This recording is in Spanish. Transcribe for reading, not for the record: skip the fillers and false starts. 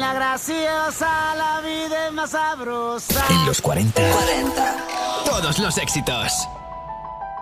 niña graciosa, la vida es más sabrosa. En los 40. Todos los éxitos.